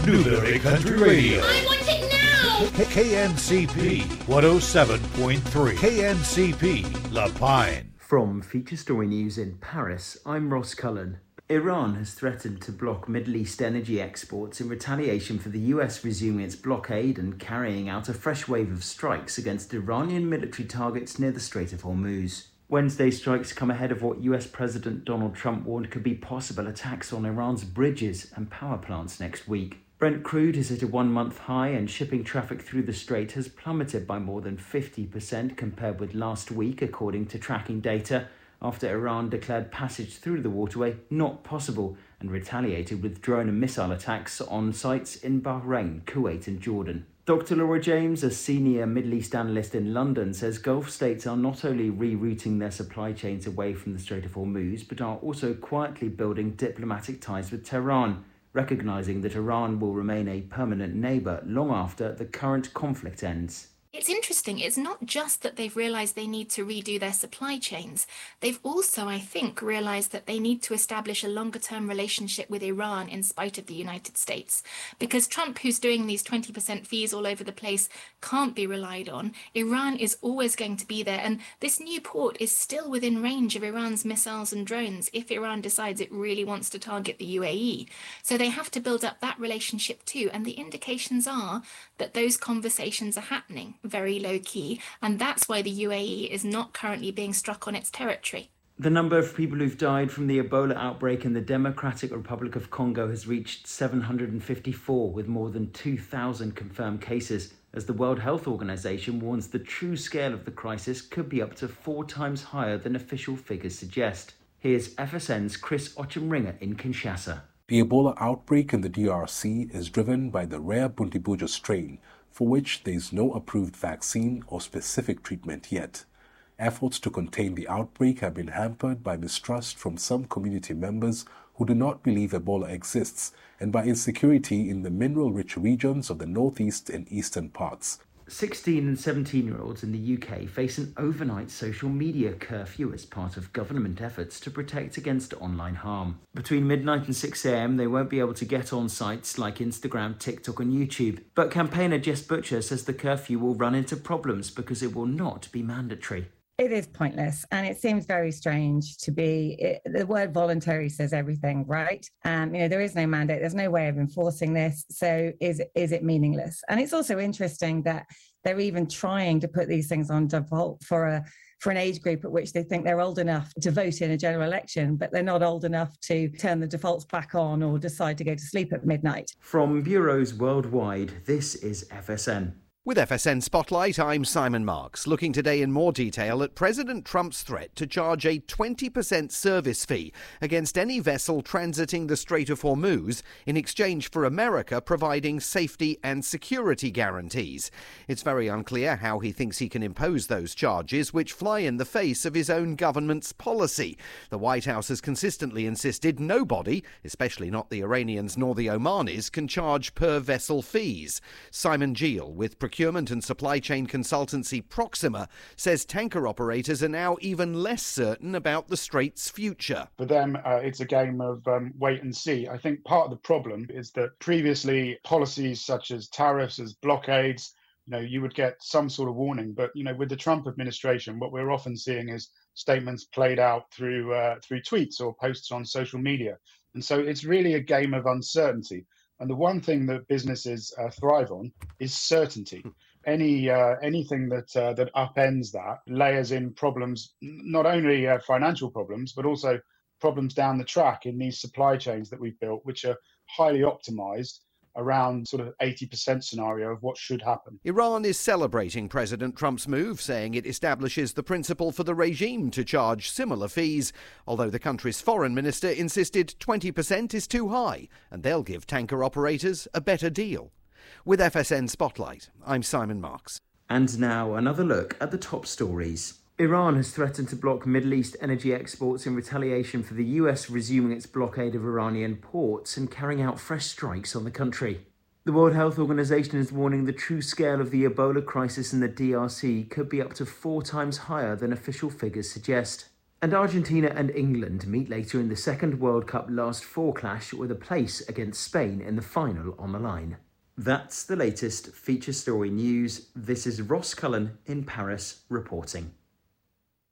Newberry Country Radio. I want it now! KNCP 107.3. KNCP La Pine. From Feature Story News in Paris, I'm Ross Cullen. Iran has threatened to block Middle East energy exports in retaliation for the US resuming its blockade and carrying out a fresh wave of strikes against Iranian military targets near the Strait of Hormuz. Wednesday's strikes come ahead of what US President Donald Trump warned could be possible attacks on Iran's bridges and power plants next week. Brent crude has hit a one-month high and shipping traffic through the strait has plummeted by more than 50% compared with last week, according to tracking data, after Iran declared passage through the waterway not possible and retaliated with drone and missile attacks on sites in Bahrain, Kuwait and Jordan. Dr. Laura James, a senior Middle East analyst in London, says Gulf states are not only rerouting their supply chains away from the Strait of Hormuz, but are also quietly building diplomatic ties with Tehran, recognising that Iran will remain a permanent neighbour long after the current conflict ends. It's interesting, it's not just that they've realised they need to redo their supply chains. They've also, I think, realised that they need to establish a longer-term relationship with Iran in spite of the United States. Because Trump, who's doing these 20% fees all over the place, can't be relied on. Iran is always going to be there, and this new port is still within range of Iran's missiles and drones if Iran decides it really wants to target the UAE. So they have to build up that relationship too, and the indications are that those conversations are happening. Very low key, and that's why the UAE is not currently being struck on its territory. The number of people who've died from the Ebola outbreak in the Democratic Republic of Congo has reached 754, with more than 2,000 confirmed cases, as the World Health Organization warns the true scale of the crisis could be up to 4 times higher than official figures suggest. Here's FSN's Chris Ochemringer in Kinshasa. The Ebola outbreak in the DRC is driven by the rare Bundibujo strain, for which there is no approved vaccine or specific treatment yet. Efforts to contain the outbreak have been hampered by mistrust from some community members who do not believe Ebola exists, and by insecurity in the mineral-rich regions of the northeast and eastern parts. 16 and 17-year-olds in the UK face an overnight social media curfew as part of government efforts to protect against online harm. Between midnight and 6 a.m, they won't be able to get on sites like Instagram, TikTok and YouTube. But campaigner Jess Butcher says the curfew will run into problems because it will not be mandatory. It is pointless, and it seems very strange to be. The word voluntary says everything, right? There is no mandate. There's no way of enforcing this. So is it meaningless? And it's also interesting that they're even trying to put these things on default for an age group at which they think they're old enough to vote in a general election, but they're not old enough to turn the defaults back on or decide to go to sleep at midnight. From bureaus worldwide, this is FSN. With FSN Spotlight, I'm Simon Marks, looking today in more detail at President Trump's threat to charge a 20% service fee against any vessel transiting the Strait of Hormuz in exchange for America providing safety and security guarantees. It's very unclear how he thinks he can impose those charges, which fly in the face of his own government's policy. The White House has consistently insisted nobody, especially not the Iranians nor the Omanis, can charge per vessel fees. Simon Geel, with procurement and supply chain consultancy Proxima, says tanker operators are now even less certain about the Strait's future. For them, it's a game of wait and see. I think part of the problem is that previously policies such as tariffs, as blockades, you would get some sort of warning. But, with the Trump administration, what we're often seeing is statements played out through tweets or posts on social media. And so it's really a game of uncertainty. And the one thing that businesses thrive on is certainty. Anything that upends that layers in problems, not only financial problems, but also problems down the track in these supply chains that we've built, which are highly optimized around sort of 80% scenario of what should happen. Iran is celebrating President Trump's move, saying it establishes the principle for the regime to charge similar fees, although the country's foreign minister insisted 20% is too high and they'll give tanker operators a better deal. With FSN Spotlight, I'm Simon Marks. And now another look at the top stories. Iran has threatened to block Middle East energy exports in retaliation for the US resuming its blockade of Iranian ports and carrying out fresh strikes on the country. The World Health Organization is warning the true scale of the Ebola crisis in the DRC could be up to 4 times higher than official figures suggest. And Argentina and England meet later in the second World Cup last four clash with a place against Spain in the final on the line. That's the latest feature story news. This is Ross Cullen in Paris reporting.